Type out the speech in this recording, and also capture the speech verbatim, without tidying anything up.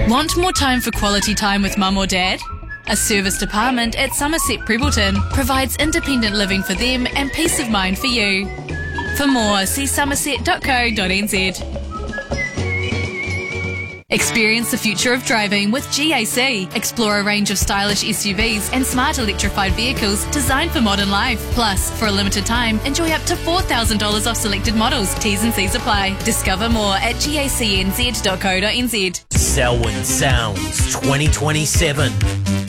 Want more time for quality time with mum or dad? A serviced apartment at Somerset Prebleton provides independent living for them and peace of mind for you. For more, see somerset dot co dot n z. Experience the future of driving with G A C. Explore a range of stylish S U Vs and smart electrified vehicles designed for modern life. Plus, for a limited time, enjoy up to four thousand dollars off selected models. T's and C's apply. Discover more at gacnz dot co dot n z. Selwyn Sounds twenty twenty-seven.